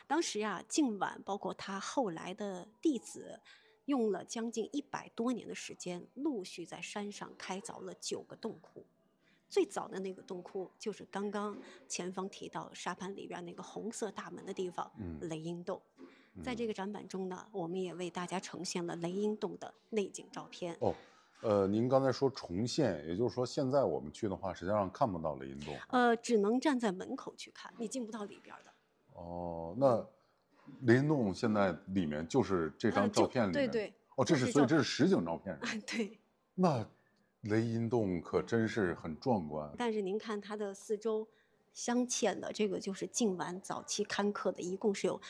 当时呀，晋晚包括他后来的弟子，用了将近100多年的时间，陆续在山上开凿了9个洞窟。最早的那个洞窟就是刚刚前方提到沙盘里边那个红色大门的地方，雷音洞。在这个展板中呢，我们也为大家呈现了雷音洞的内景照片。 您刚才说重现，也就是说现在我们去的话，实际上看不到雷音洞。 只能站在门口去看，你进不到里边的。 那雷音洞现在里面就是这张照片里面， 对， 所以这是实景照片是吧？ 对。 那雷音洞可真是很壮观。 但是您看它的四周镶嵌的这个就是晋晚早期刊刻的，一共是有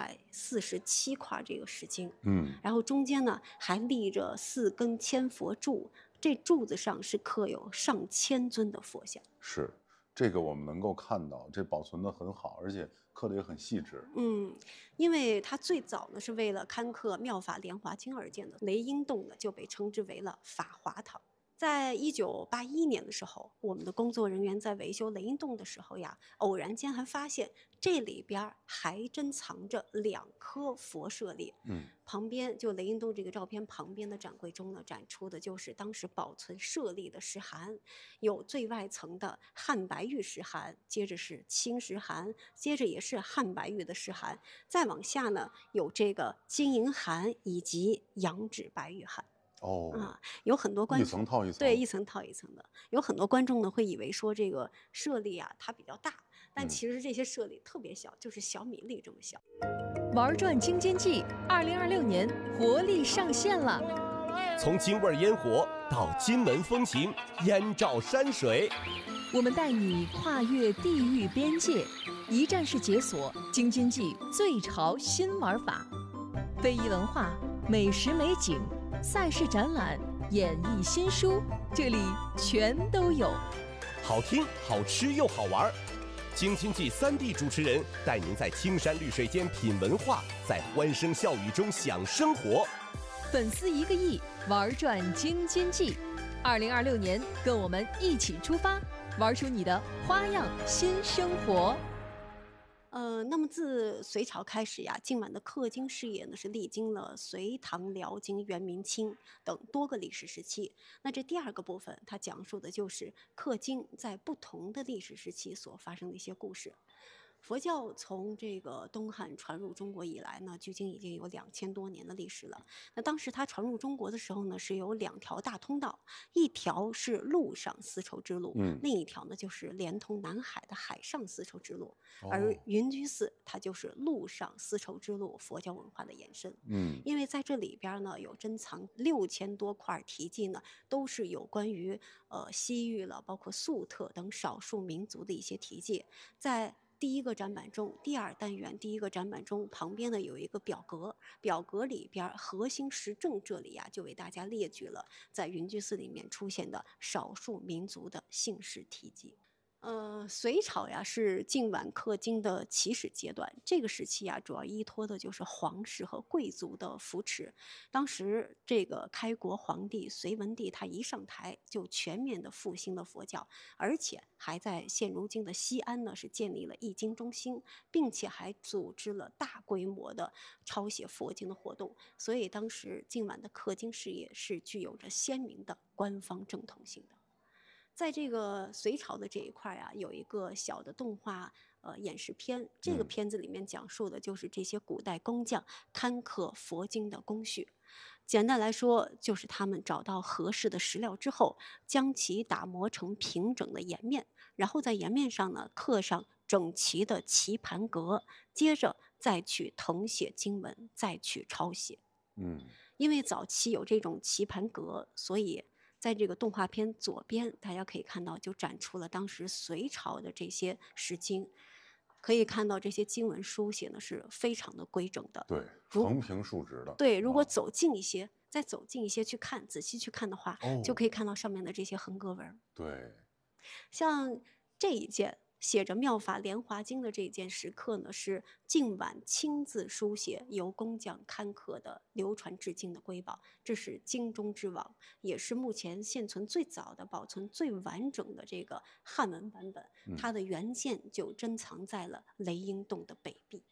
147块这个石经。然后中间呢还立着4根千佛柱，这柱子上是刻有上千尊的佛像。 是，这个我们能够看到，这保存的很好，而且刻的也很细致。 因为它最早呢是为了刊刻《妙法莲华经》而建的，雷音洞呢就被称之为了法华堂。在1981年的时候，我们的工作人员在维修雷音洞的时候呀，偶然间还发现这里边还珍藏着2颗佛舍利。旁边就雷音洞这个照片旁边的展柜中呢，展出的就是当时保存舍利的石函，有最外层的汉白玉石函，接着是青石函，接着也是汉白玉的石函，再往下呢有这个金银函以及羊脂白玉函。有很多观众一层套一层， 对，一层套一层的。有很多观众呢会以为说这个舍利啊它比较大，但其实这些舍利特别小，就是小米粒这么小。 玩转京津冀2026年活力上线了， 从京味烟火到金门风情，烟照山水， 我们带你跨越地域边界，一站式解锁京津冀最潮新玩法，非遗文化、美食美景、赛事展览、演艺新书，这里全都有。 好听、好吃又好玩。京津冀3D 主持人带您在青山绿水间品文化，在欢声笑语中享生活。 粉丝1个亿，玩转京津冀。2026年，跟我们一起出发，玩出你的花样新生活。 那么自隋朝开始呀，晋晚的刻经事业呢是历经了隋唐辽金元明清等多个历史时期。那这第2个部分，它讲述的就是刻经在不同的历史时期所发生的一些故事。佛教从这个东汉传入中国以来呢，距今已经有2000多年的历史了。那当时它传入中国的时候呢，是有2条大通道，一条是陆上丝绸之路，另一条呢就是连通南海的海上丝绸之路。而云居寺它就是陆上丝绸之路佛教文化的延伸。因为在这里边呢有珍藏6000多块题记呢，都是有关于西域了，包括粟特等少数民族的一些题记。在第1个展板中，第2单元第1个展板中旁边呢有一个表格，表格里边核心实证这里呀就为大家列举了在云居寺里面出现的少数民族的姓氏题记。隋朝呀是晋晚刻经的起始阶段，这个时期呀主要依托的就是皇室和贵族的扶持。当时这个开国皇帝隋文帝他一上台就全面的复兴了佛教，而且还在现如今的西安呢是建立了译经中心，并且还组织了大规模的抄写佛经的活动。所以当时晋晚的刻经事业是具有着鲜明的官方正统性的。在这个隋朝的这一块啊，有一个小的动画演示片，这个片子里面讲述的就是这些古代工匠刊刻佛经的工序。简单来说，就是他们找到合适的石料之后，将其打磨成平整的颜面，然后在颜面上呢刻上整齐的棋盘格，接着再去誊写经文，再去抄写。因为早期有这种棋盘格，所以在这个动画片左边，大家可以看到就展出了当时隋朝的这些石经，可以看到这些经文书写呢是非常的规整的。 对，横平竖直的。 对，如果走近一些，再走近一些去看，仔细去看的话，就可以看到上面的这些横格纹。 对， 像这一件写着《妙法莲华经》的这件石刻呢，是晋晚亲自书写，由工匠刊刻的，流传至今的瑰宝。这是经中之宝，也是目前现存最早的、保存最完整的这个汉文版本。它的原件就珍藏在了雷音洞的北壁。